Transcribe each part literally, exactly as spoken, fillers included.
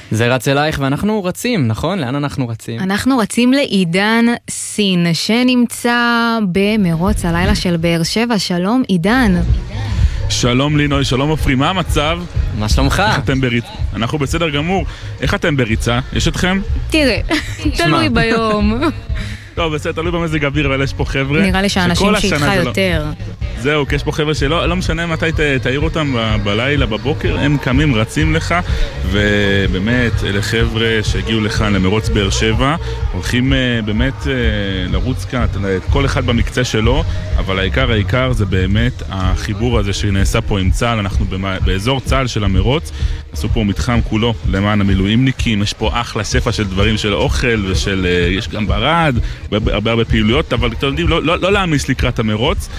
זה רץ אלייך ואנחנו רצים, נכון? לאן אנחנו רצים? אנחנו רצים לעידן סין, שנמצא במרוץ הלילה של באר שבע. שלום עידן. שלום לינוי, שלום עופרי, מה המצב? מה שלומך? איך אתם בריצה? אנחנו בסדר גמור. איך אתם בריצה? יש אתכם? תראה, תלוי ביום. טוב, בסדר, תלוי במזג אוויר, אבל יש פה חבר'ה. נראה לי שאנשים שאיתך יותר. זהו, כי יש פה חבר'ה שלא לא משנה מתי תעיר אותם ב- בלילה, בבוקר, הם קמים, רצים לך, ובאמת, אלה חבר'ה שהגיעו לכאן למרוץ באר שבע, הולכים באמת לרוץ כאן, כל אחד במקצה שלו, אבל העיקר, העיקר זה באמת החיבור הזה שנעשה פה עם צה"ל. אנחנו באזור צה"ל של המרוץ, עשו פה מתחם כולו למען המילואימניקים, יש פה אחלה שפע של דברים, של אוכל ושל, יש גם ברד, הרבה הרבה פעילויות, אבל אתם יודעים, לא, לא, לא להעמיס לקראת המרוץ,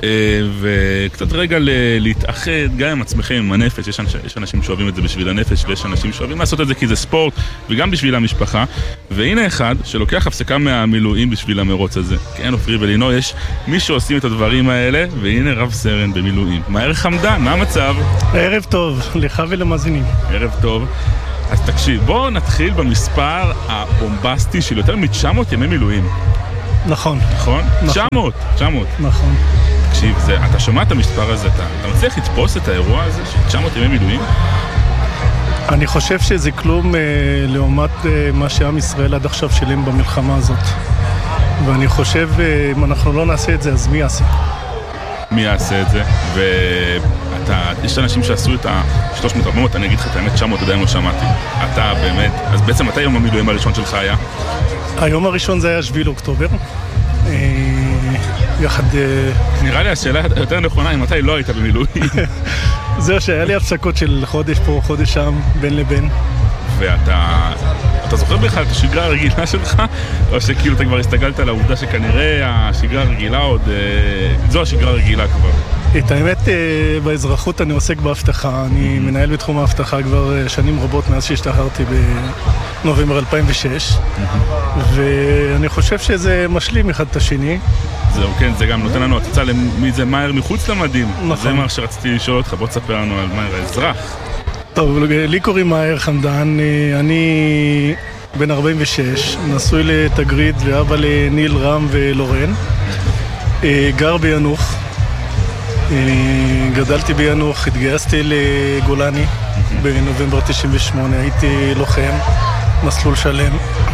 וקצת רגע להתאחד גם עם עצמכם, עם הנפש. יש, אנש, יש אנשים שאוהבים את זה בשביל הנפש, ויש אנשים שאוהבים לעשות את זה כי זה ספורט, וגם בשביל המשפחה. והנה אחד שלוקח הפסקה מהמילואים בשביל המרוץ הזה. כן, עופרי ולינוי, יש מי שעושים את הדברים האלה, והנה רב סרן במילואים. מהר חמדן, מה המצב? ערב טוב, לך ולמאזינים. ערב טוב. אז תקשיב, בואו נתחיל במספר הבומבסטי של יותר מ-תשע מאות ימי מילואים. נכון. נכון? נכון. תשע מאות, תשע מאות. נכון. תקשיב, זה, אתה שומע את המספר הזה, אתה, אתה מצליח לתפוס את האירוע הזה של תשע מאות ימי מילואים? אני חושב שזה כלום אה, לעומת אה, מה שעם ישראל עד עכשיו שילם במלחמה הזאת. ואני חושב, אה, אם אנחנו לא נעשה את זה, אז מי יעשה? מי יעשה את זה? ואתה, יש אנשים שעשו את ה-שלוש מאות ארבע מאות, אני אגיד לך את האמת, תשע מאות עדיין לא שמעתי. אתה באמת, אז בעצם מתי יום המילואים הראשון שלך היה? היום הראשון זה היה שביעי לאוקטובר. אה, יחד... נראה לי השאלה יותר נכונה, אם מתי לא היית במילואים. זהו, שהיה לי הפסקות של חודש פה, חודש שם, בין לבין. ואתה... אתה זוכר בכלל את השגרה הרגילה שלך? או שכאילו אתה כבר הסתגלת על העובדה שכנראה השגרה הרגילה עוד... זו השגרה הרגילה כבר. את האמת, באזרחות אני עוסק בהבטחה. אני מנהל בתחום ההבטחה כבר שנים רבות מאז שהשתחררתי בנובמבר אלפיים ושש. ואני חושב שזה משלים אחד את השני. זהו, כן, זה גם נותן לנו הצצה למי זה מאיר מחוץ למדים. נכון. זה מה שרציתי לשאול אותך, בוא תספר לנו על מאיר האזרח. טוב, לי קוראים מאיר חמדן, אני בן ארבעים ושש, נשוי לתגריד ואבא לניל, רם ולורן. גר בינוך, גדלתי בינוך, התגייסתי לגולני בנובמבר תשעים ושמונה, הייתי לוחם, מסלול שלם.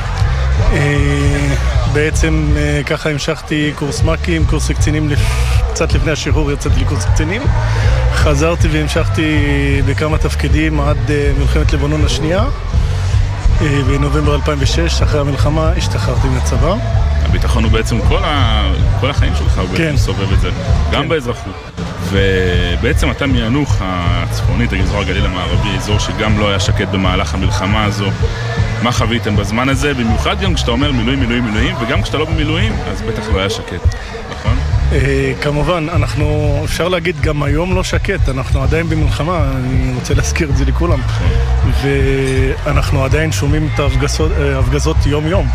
בעצם ככה המשכתי קורס מקים, קורס קצינים, קצת לפני השחרור יצאתי לקורס קצינים. חזרתי והמשכתי בכמה תפקידים עד מלחמת לבנון השנייה. בנובמבר אלפיים ושש, אחרי המלחמה, השתחררתי מהצבא. הביטחון הוא בעצם כל, ה... כל החיים שלך, הוא כן. בעצם סובב את זה, גם כן. באזרחות. ובעצם אתה מינוך הצפונית, הגזרה הגליל המערבי, אזור שגם לא היה שקט במהלך המלחמה הזו. מה חוויתם בזמן הזה? במיוחד גם כשאתה אומר מילואים, מילואים, מילואים, וגם כשאתה לא במילואים, אז בטח לא היה שקט, נכון? כמובן, אנחנו, אפשר להגיד, גם היום לא שקט, אנחנו עדיין במלחמה, אני רוצה להזכיר את זה לכולם, ואנחנו עדיין שומעים את ההפגזות יום-יום.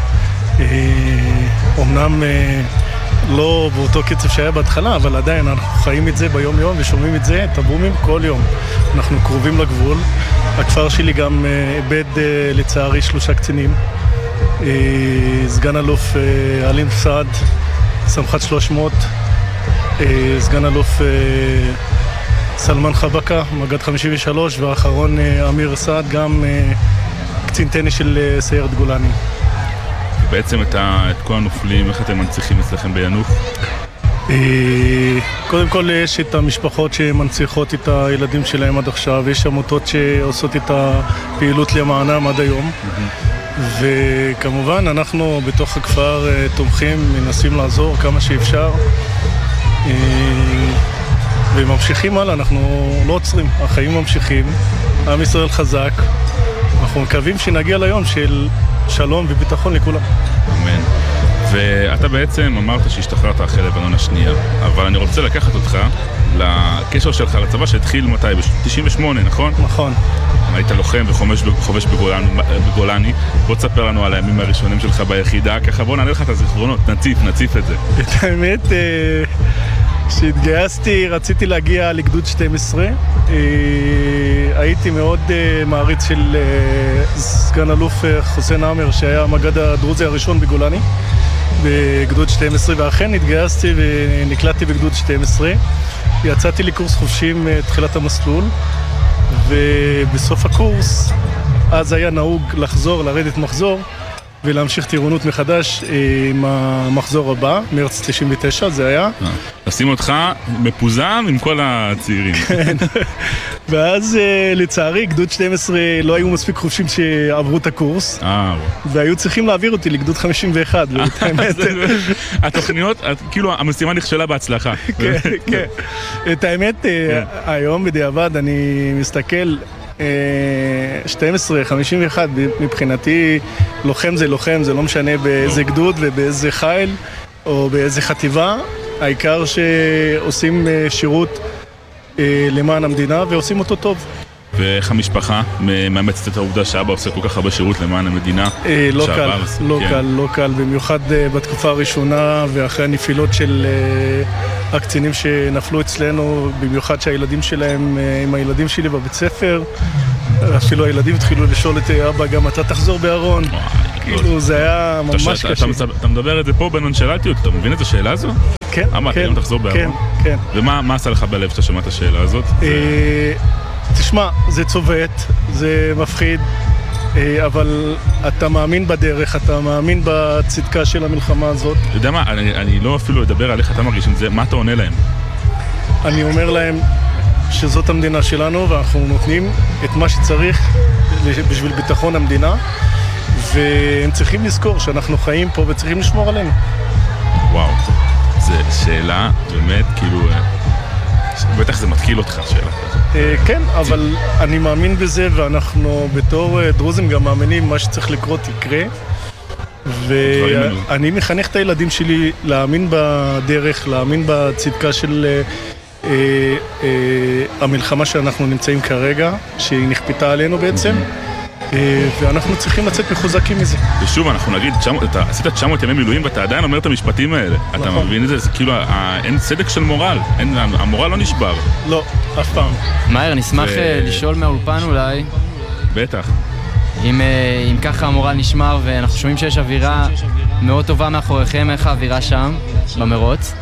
אמנם לא באותו קצב שהיה בהתחלה, אבל עדיין אנחנו חיים את זה ביום-יום ושומעים את זה, את הבומים כל יום. אנחנו קרובים לגבול. הכפר שלי גם איבד לצערי שלושה קצינים. סגן אלוף אלין פסעד, סמח"ט שלוש מאות, סגן אלוף סלמן חבקה, מג"ד חמישים ושלוש, והאחרון אמיר סעד, גם קצין טניס של סיירת גולני. בעצם את, ה, את כל הנופלים, איך אתם מנציחים אצלכם בינוך? קודם כל יש את המשפחות שמנציחות את הילדים שלהם עד עכשיו, יש עמותות שעושות את הפעילות למענם עד היום, וכמובן אנחנו בתוך הכפר תומכים, מנסים לעזור כמה שאפשר, וממשיכים הלאה, אנחנו לא עוצרים, החיים ממשיכים, עם ישראל חזק, אנחנו מקווים שנגיע ליום של שלום וביטחון לכולם. אמן. ואתה בעצם אמרת שהשתחררת אחרי לבנון השנייה, אבל אני רוצה לקחת אותך לקשר שלך לצבא שהתחיל מתי? ב-תשעים ושמונה, נכון? נכון. היית לוחם וחובש בגולני, בגולני. בוא תספר לנו על הימים הראשונים שלך ביחידה, ככה בוא נעלה לך את הזיכרונות, נציף, נציף את זה. את האמת, כשהתגייסתי רציתי להגיע לגדוד שתים עשרה. הייתי מאוד מעריץ של סגן אלוף חוסן עמר, שהיה המג"ד הדרוזי הראשון בגולני, בגדוד שתים עשרה, ואכן התגייסתי ונקלטתי בגדוד שתים עשרה. יצאתי לקורס חובשים תחילת המסלול, ובסוף הקורס אז היה נהוג לחזור, לרדת מחזור ולהמשיך טירונות מחדש עם המחזור הבא, מרץ תשעים ותשע זה היה. לשים אותך מפוזם עם כל הצעירים. כן. ואז לצערי גדוד שתים עשרה לא היו מספיק חובשים שעברו את הקורס, והיו צריכים להעביר אותי לגדוד חמישים ואחת. התוכניות, כאילו המשימה נכשלה בהצלחה. כן, כן. את האמת, היום בדיעבד אני מסתכל, שתים עשרה, חמישים ואחת, מבחינתי לוחם זה לוחם, זה לא משנה באיזה גדוד ובאיזה חיל או באיזה חטיבה, העיקר שעושים שירות למען המדינה ועושים אותו טוב. ואיך המשפחה מאמצת את העובדה שאבא עושה כל כך הרבה שירות למען המדינה? לא קל, לא קל, לא קל, במיוחד בתקופה הראשונה ואחרי הנפילות של הקצינים שנפלו אצלנו, במיוחד שהילדים שלהם עם הילדים שלי בבית ספר, אפילו הילדים התחילו לשאול את אבא, גם אתה תחזור בארון? כאילו זה היה ממש קשה. אתה מדבר את זה פה בנונשלנטיות, אתה מבין את השאלה הזו? כן, אבא, אתה גם תחזור בארון? כן, כן. ומה עשה לך בלב שאתה שמע את השאלה הזאת? תשמע, זה צובט, זה מפחיד, אבל אתה מאמין בדרך, אתה מאמין בצדקה של המלחמה הזאת. אתה יודע מה, אני, אני לא אפילו אדבר עליך, אתה מרגיש עם זה, מה אתה עונה להם? אני אומר להם שזאת המדינה שלנו, ואנחנו נותנים את מה שצריך בשביל ביטחון המדינה, והם צריכים לזכור שאנחנו חיים פה וצריכים לשמור עלינו. וואו, זו שאלה באמת, כאילו, בטח זה מתקיל אותך, שאלה כזאת. כן, אבל אני מאמין בזה, ואנחנו בתור דרוזים גם מאמינים מה שצריך לקרות יקרה, ואני מחנך את הילדים שלי להאמין בדרך, להאמין בצדקה של המלחמה שאנחנו נמצאים כרגע, שהיא נכפתה עלינו בעצם, ואנחנו צריכים לצאת מחוזקים מזה. ושוב, אנחנו נגיד, אתה עשית תשע מאות ימי מילואים ואתה עדיין אומר את המשפטים האלה. אתה מבין את זה? זה כאילו, אין צדק של מורל. המורל לא נשבר. לא, אף פעם. מאיר, נשמח לשאול מהאולפן אולי. בטח. אם ככה המורל נשמר ואנחנו שומעים שיש אווירה מאוד טובה מאחוריכם, איך האווירה שם, במרוץ?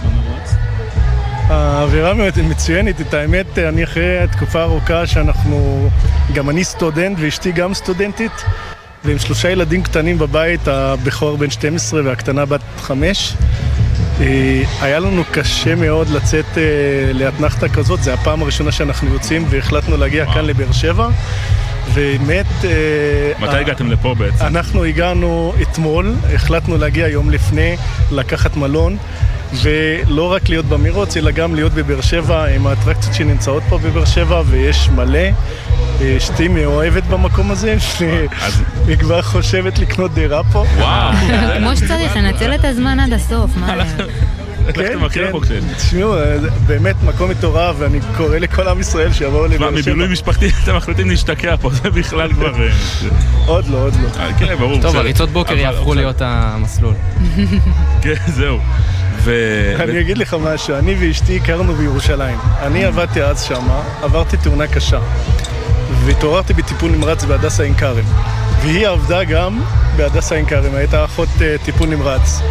האווירה מצוינת, את האמת, אני אחרי תקופה ארוכה שאנחנו, גם אני סטודנט ואשתי גם סטודנטית, ועם שלושה ילדים קטנים בבית, הבכור בן שתים עשרה והקטנה בת חמש. היה לנו קשה מאוד לצאת לאתנחתה כזאת, זה הפעם הראשונה שאנחנו יוצאים והחלטנו להגיע כאן לבאר שבע. ובאמת... מתי הגעתם לפה בעצם? אנחנו הגענו אתמול, החלטנו להגיע יום לפני, לקחת מלון, ולא רק להיות במרוץ, אלא גם להיות בבאר שבע עם האטרקציות שנמצאות פה בבאר שבע, ויש מלא. אשתי מאוהבת במקום הזה, והיא כבר חושבת לקנות דירה פה. וואו! כמו שצריך, ננצל את הזמן עד הסוף, מה? כן, כן, תשמעו, באמת מקום מטורף, ואני קורא לכל עם ישראל שיבואו לבאר שבע. מבילוי משפחתי אתם מחליטים להשתקע פה, זה בכלל כבר... עוד לא, עוד לא. כן, ברור. טוב, הריצות בוקר יהפכו להיות המסלול. כן, זהו. אני אגיד לך משהו, אני ואשתי הכרנו בירושלים. אני עבדתי אז שמה, עברתי תאונה קשה, והתעוררתי בטיפול נמרץ בהדסה עין כרם. והיא עבדה גם בהדסה עין כרם, הייתה אחות טיפול נמרץ.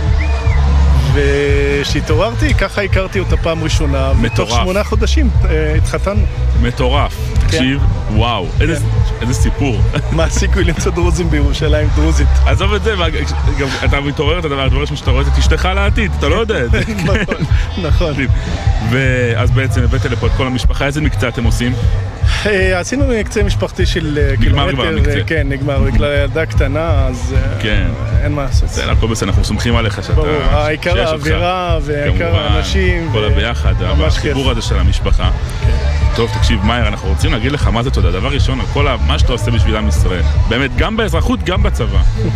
וכשהתעוררתי, ככה הכרתי אותה פעם ראשונה, ותוך שמונה חודשים התחתנו. מטורף, תקשיב, וואו, איזה סיפור. מה הסיכוי למצוא דרוזים בירושלים, דרוזית? עזוב את זה, אתה מתעורר את הדבר, הדבר שאתה רואה, זה תשתך לעתיד, אתה לא יודע את זה. נכון. ואז בעצם הבאת לפה את כל המשפחה, איזה מקצה אתם עושים? עשינו מקצה משפחתי של קילומטר, כן, נגמר, בגלל ילדה קטנה, אז אין מה לעשות. זה הכל בסדר, אנחנו סומכים עליך שאתה... ברור, העיקר האווירה והעיקר האנשים. כל הביחד, החיבור הזה של המשפחה. טוב, תקשיב, מאיר, אנחנו רוצים להגיד לך מה זה תודה. דבר ראשון, על כל מה שאתה עושה בשביל עם ישראל. באמת, גם באזרחות, גם בצבא.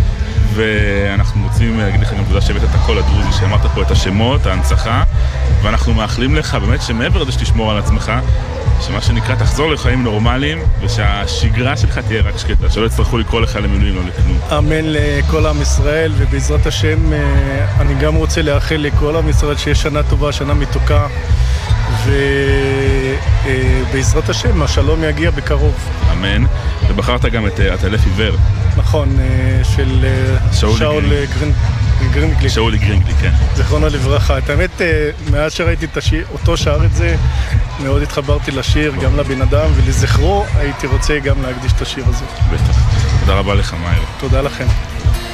ואנחנו רוצים להגיד לך גם תודה שהבאת את הקול הדרוזי, שאמרת פה את השמות, ההנצחה, ואנחנו מאחלים לך באמת שמעבר לזה שתשמור על עצמך, שמה שנקרא תחזור לחיים נורמליים, ושהשגרה שלך תהיה רק שקטה, שלא יצטרכו לקרוא לך למילואים, לא לכלום. אמן לכל עם ישראל, ובעזרת השם אני גם רוצה לאחל לכל עם ישראל שיש שנה טובה, שנה מתוקה, ובעזרת השם השלום יגיע בקרוב. אמן. ובחרת גם את עטלף עיוור. נכון, של שאול גרינגליק. שאולי גרינגליק, כן. זכרונו לברכה. את האמת, מאז שראיתי את השיר, אותו שר את זה, מאוד התחברתי לשיר, גם לבן אדם, ולזכרו הייתי רוצה גם להקדיש את השיר הזה. בטח. תודה רבה לך, מאיר. תודה לכם.